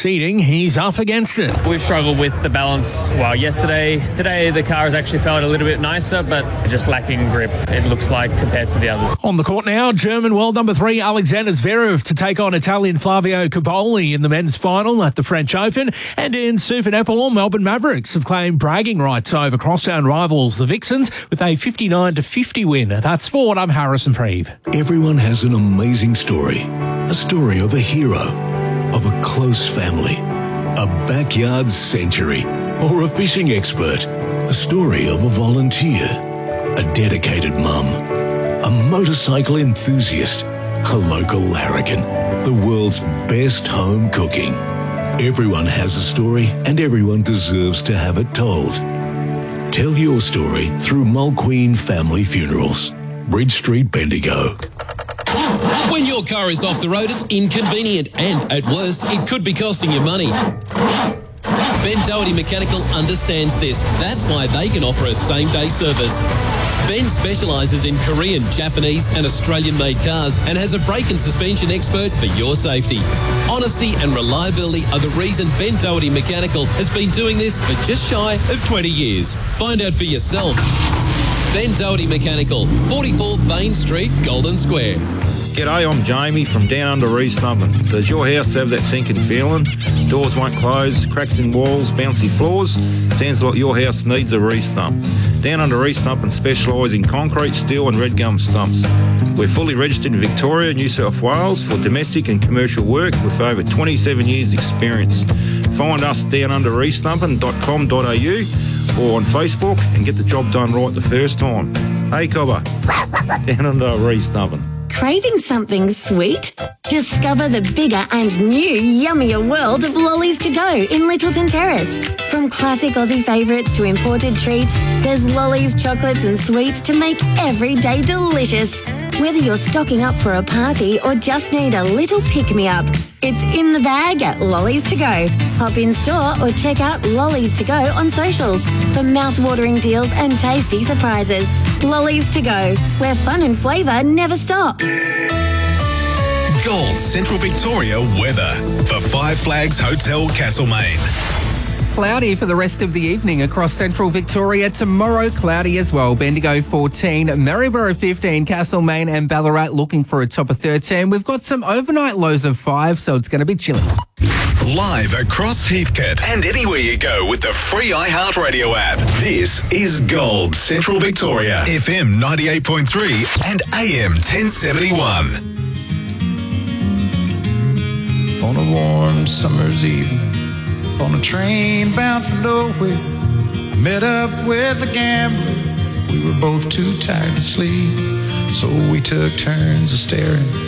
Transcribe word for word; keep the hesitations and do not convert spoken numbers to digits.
Seating, he's up against it. We've struggled with the balance, well, yesterday. Today, the car has actually felt a little bit nicer, but just lacking grip, it looks like, compared to the others. On the court now, German world number three Alexander Zverev to take on Italian Flavio Cobolli in the men's final at the French Open. And in Super Netball, Melbourne Mavericks have claimed bragging rights over crosstown rivals, the Vixens, with a fifty-nine to fifty win. That's sport. I'm Harrison Preeve. Everyone has an amazing story. A story of a hero, of a close family, a backyard century, or a fishing expert. A story of a volunteer, a dedicated mum, a motorcycle enthusiast, a local larrikin, the world's best home cooking. Everyone has a story and everyone deserves to have it told. Tell your story through Mulqueen Family Funerals. Bridge Street, Bendigo. When your car is off the road, it's inconvenient and, at worst, it could be costing you money. Ben Doherty Mechanical understands this. That's why they can offer a same-day service. Ben specialises in Korean, Japanese and Australian-made cars and has a brake and suspension expert for your safety. Honesty and reliability are the reason Ben Doherty Mechanical has been doing this for just shy of twenty years. Find out for yourself. Ben Doherty Mechanical, forty-four Bain Street, Golden Square. G'day, I'm Jamie from down under Reestubborn. Does your house have that sinking feeling? Doors won't close, cracks in walls, bouncy floors? Sounds like your house needs a re-stump. Down under Reestubborn specialise in concrete, steel and red gum stumps. We're fully registered in Victoria, New South Wales for domestic and commercial work with over twenty-seven years experience. Find us down under reestubborn dot com dot a u or on Facebook and get the job done right the first time. Hey Cobber, down under Reestubborn. Craving something sweet? Discover the bigger and new yummier world of Lollies to Go in Littleton Terrace. From classic Aussie favourites to imported treats, there's Lollies, chocolates and sweets to make every day delicious. Whether you're stocking up for a party or just need a little pick-me-up, it's in the bag at Lollies to Go. Hop in store or check out Lollies to Go on socials for mouth-watering deals and tasty surprises. Lollies to Go, where fun and flavour never stop. Gold Central Victoria weather for Five Flags Hotel Castlemaine. Cloudy for the rest of the evening across central Victoria. Tomorrow, cloudy as well. Bendigo fourteen, Maryborough fifteen, Castlemaine and Ballarat looking for a top of thirteen. We've got some overnight lows of five, so it's going to be chilly. Live across Heathcote and anywhere you go with the free iHeartRadio app. This is Gold Central Victoria. F M ninety-eight point three and A M ten seventy-one. On a warm summer's evening, on a train bound for nowhere, I met up with a gambler. We were both too tired to sleep, so we took turns of staring